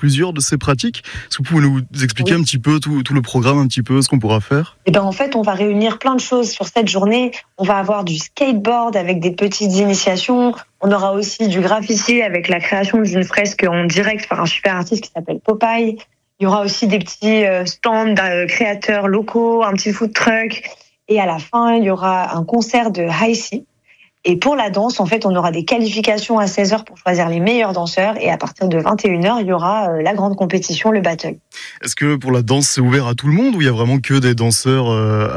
plusieurs de ces pratiques. Est-ce que vous pouvez nous expliquer un petit peu tout le programme, un petit peu ce qu'on pourra faire? En fait, on va réunir plein de choses sur cette journée. On va avoir du skateboard avec des petites initiations. On aura aussi du graffiti avec la création d'une fresque en direct par un super artiste qui s'appelle Popeye. Il y aura aussi des petits stands de créateurs locaux, un petit food truck. Et à la fin, il y aura un concert de High C. Et pour la danse, en fait, on aura des qualifications à 16h pour choisir les meilleurs danseurs. Et à partir de 21h, il y aura la grande compétition, le battle. Est-ce que pour la danse, c'est ouvert à tout le monde ou il y a vraiment que des danseurs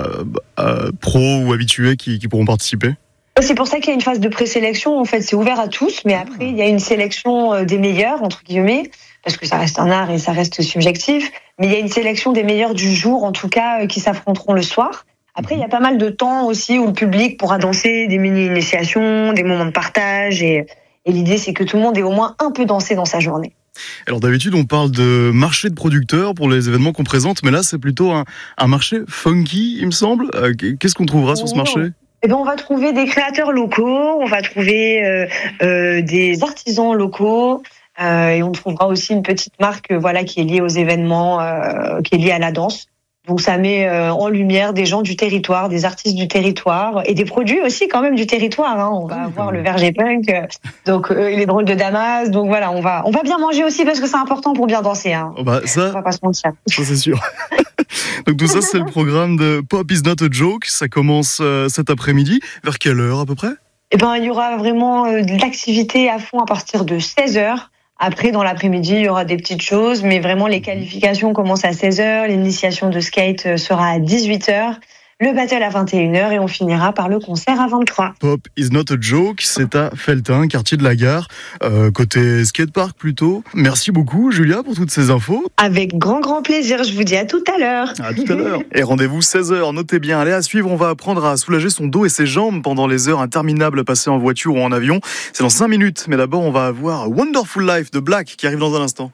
pros ou habitués qui pourront participer? C'est pour ça qu'il y a une phase de présélection. En fait, c'est ouvert à tous. Mais après, il y a une sélection des meilleurs, entre guillemets, parce que ça reste un art et ça reste subjectif. Mais il y a une sélection des meilleurs du jour, en tout cas, qui s'affronteront le soir. Après, il y a pas mal de temps aussi où le public pourra danser des mini-initiations, des moments de partage. Et l'idée, c'est que tout le monde ait au moins un peu dansé dans sa journée. Alors d'habitude, on parle de marché de producteurs pour les événements qu'on présente, mais là, c'est plutôt un marché funky, il me semble. Qu'est-ce qu'on trouvera sur ce marché ? On va trouver des créateurs locaux, on va trouver des artisans locaux. Et on trouvera aussi une petite marque qui est liée aux événements, qui est liée à la danse. Donc ça met en lumière des gens du territoire, des artistes du territoire et des produits aussi quand même du territoire. Hein. On va avoir le Verger Punk, donc les drôles de Damas. Donc voilà, on va bien manger aussi parce que c'est important pour bien danser. Hein. Ça, on va pas se mentir. Ça c'est sûr. Donc tout ça, c'est le programme de Pop is not a joke. Ça commence cet après-midi. Vers quelle heure à peu près ? Il y aura vraiment de l'activité à fond à partir de 16h. Après, dans l'après-midi, il y aura des petites choses, mais vraiment, les qualifications commencent à 16h, l'initiation de skate sera à 18h, le battle à 21h et on finira par le concert à 23h. Pop is not a joke, c'est à Felletin, quartier de la Gare, côté skatepark plutôt. Merci beaucoup, Julia, pour toutes ces infos. Avec grand plaisir, je vous dis à tout à l'heure. À tout à l'heure. Et rendez-vous 16h, notez bien. Allez, à suivre, on va apprendre à soulager son dos et ses jambes pendant les heures interminables passées en voiture ou en avion. C'est dans 5 minutes, mais d'abord, on va avoir Wonderful Life de Black qui arrive dans un instant.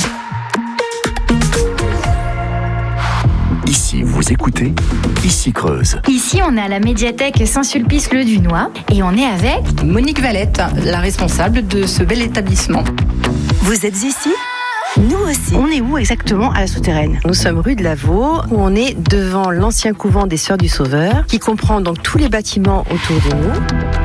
Ici, vous écoutez, ici Creuse. Ici, on est à la médiathèque Saint-Sulpice-le-Dunois et on est avec Monique Valette, la responsable de ce bel établissement. Vous êtes ici ? Nous aussi. On est où exactement à la Souterraine ? Nous sommes rue de Lavaux, où on est devant l'ancien couvent des Sœurs du Sauveur, qui comprend donc tous les bâtiments autour de nous.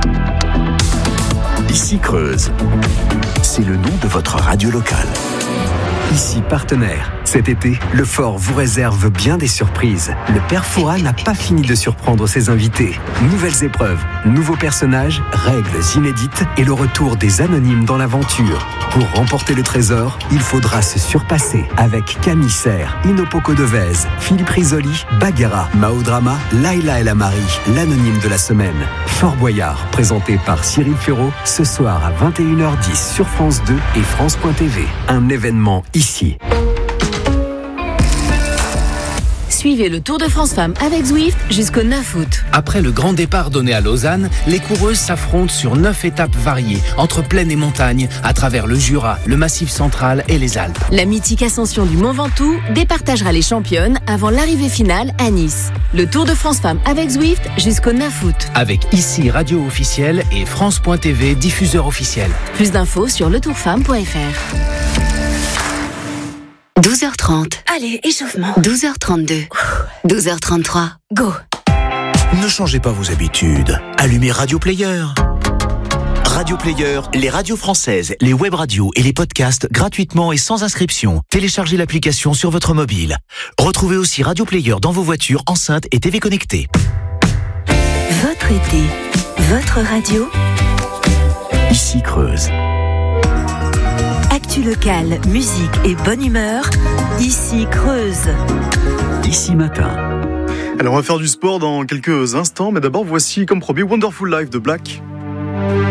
Ici Creuse, c'est le nom de votre radio locale. Ici partenaire. Cet été, le Fort vous réserve bien des surprises. Le Père Fouras n'a pas fini de surprendre ses invités. Nouvelles épreuves, nouveaux personnages, règles inédites et le retour des anonymes dans l'aventure. Pour remporter le trésor, il faudra se surpasser avec Camille Serre, Inopoko Devez, Philippe Risoli, Bagheera, Mao Drama, Laila El Amari, l'anonyme de la semaine. Fort Boyard, présenté par Cyril Ferraud, ce soir à 21h10 sur France 2 et France.tv. Un événement ici. Suivez le Tour de France Femmes avec Zwift jusqu'au 9 août. Après le grand départ donné à Lausanne, les coureuses s'affrontent sur 9 étapes variées, entre plaine et montagne, à travers le Jura, le Massif central et les Alpes. La mythique ascension du Mont Ventoux départagera les championnes avant l'arrivée finale à Nice. Le Tour de France Femmes avec Zwift jusqu'au 9 août. Avec ici Radio officielle et France.tv diffuseur officiel. Plus d'infos sur letourfemme.fr. 12h30. Allez, échauffement. 12h32. 12h33. Go. Ne changez pas vos habitudes. Allumez Radio Player. Radio Player, les radios françaises, les web radios et les podcasts gratuitement et sans inscription. Téléchargez l'application sur votre mobile. Retrouvez aussi Radio Player dans vos voitures, enceintes et TV connectées. Votre été, votre radio. Ici Creuse. Actu locale, musique et bonne humeur. Ici Creuse. Ici Matin. Alors on va faire du sport dans quelques instants, mais d'abord voici comme promis Wonderful Life de Black.